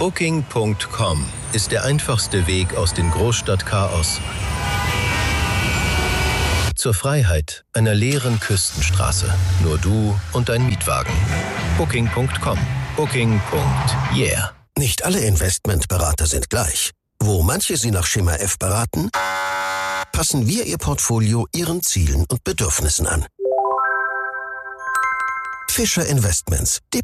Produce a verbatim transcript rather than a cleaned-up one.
Booking Punkt com ist der einfachste Weg aus dem Großstadtchaos zur Freiheit einer leeren Küstenstraße. Nur du und dein Mietwagen. Booking Punkt com. Booking. Yeah. Nicht alle Investmentberater sind gleich. Wo manche Sie nach Schema F beraten, passen wir Ihr Portfolio Ihren Zielen und Bedürfnissen an. Fischer Investments. Die